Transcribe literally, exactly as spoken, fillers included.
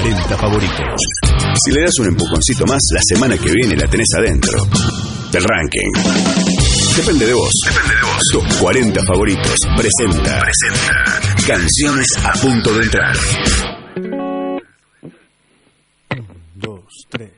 cuarenta favoritos. Si le das un empujoncito más, la semana que viene la tenés adentro del ranking. Depende de vos. Depende de vos. Tus cuarenta favoritos. Presenta. Presenta. Canciones a punto de entrar. Un, dos, tres.